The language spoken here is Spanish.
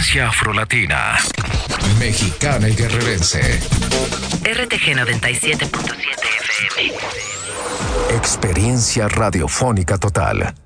Frecuencia afrolatina, mexicana y guerrerense. RTG 97.7 FM. Experiencia radiofónica total.